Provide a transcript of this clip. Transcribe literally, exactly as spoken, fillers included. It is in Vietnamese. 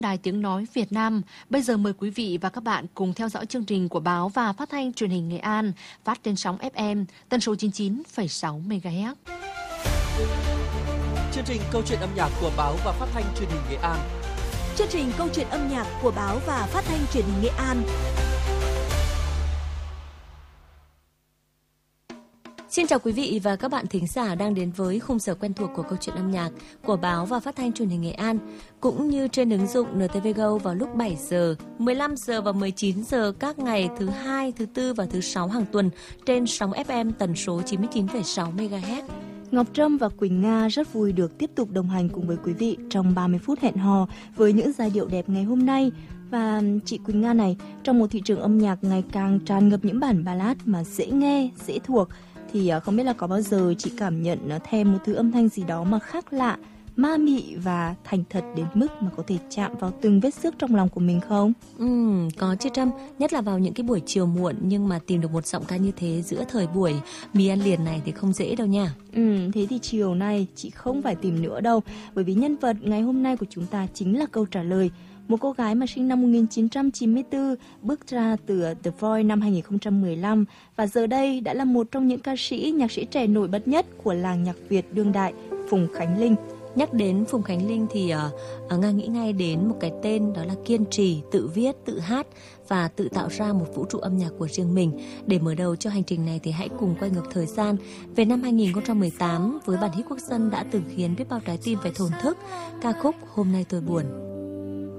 Đài Tiếng Nói Việt Nam. Bây giờ mời quý vị và các bạn cùng theo dõi chương trình của Báo và Phát thanh Truyền hình Nghệ An, phát trên sóng ép em tần số chín mươi chín phẩy sáu mê ga héc. Chương trình Câu chuyện âm nhạc của Báo và Phát thanh Truyền hình Nghệ An. Chương trình Câu chuyện âm nhạc của Báo và Phát thanh Truyền hình Nghệ An. Xin chào quý vị và các bạn thính giả đang đến với khung giờ quen thuộc của Câu chuyện âm nhạc của Báo và Phát thanh Truyền hình Nghệ An, cũng như trên ứng dụng en tê vê Go vào lúc bảy giờ, mười lăm giờ và mười chín giờ các ngày thứ hai, thứ tư và thứ sáu hàng tuần trên sóng ép em tần số chín mươi chín phẩy sáu mê ga héc. Ngọc Trâm và Quỳnh Nga rất vui được tiếp tục đồng hành cùng với quý vị trong ba mươi phút hẹn hò với những giai điệu đẹp ngày hôm nay. Và chị Quỳnh Nga này, trong một thị trường âm nhạc ngày càng tràn ngập những bản ballad mà dễ nghe, dễ thuộc, thì không biết là có bao giờ chị cảm nhận thêm một thứ âm thanh gì đó mà khác lạ, ma mị và thành thật đến mức mà có thể chạm vào từng vết xước trong lòng của mình không? Ừ, có chứ Trâm, nhất là vào những cái buổi chiều muộn, nhưng mà tìm được một giọng ca như thế giữa thời buổi mì ăn liền này thì không dễ đâu nha. Ừ, thế thì chiều nay chị không phải tìm nữa đâu, bởi vì nhân vật ngày hôm nay của chúng ta chính là câu trả lời. Một cô gái mà sinh năm một nghìn chín trăm chín mươi tư, bước ra từ The Voice năm hai nghìn không trăm mười lăm và giờ đây đã là một trong những ca sĩ, nhạc sĩ trẻ nổi bật nhất của làng nhạc Việt đương đại, Phùng Khánh Linh. Nhắc đến Phùng Khánh Linh thì uh, Nga nghĩ ngay đến một cái tên, đó là kiên trì, tự viết, tự hát và tự tạo ra một vũ trụ âm nhạc của riêng mình. Để mở đầu cho hành trình này thì hãy cùng quay ngược thời gian về năm hai nghìn không trăm mười tám với bản hit quốc dân đã từng khiến biết bao trái tim phải thổn thức, ca khúc Hôm Nay Tôi Buồn.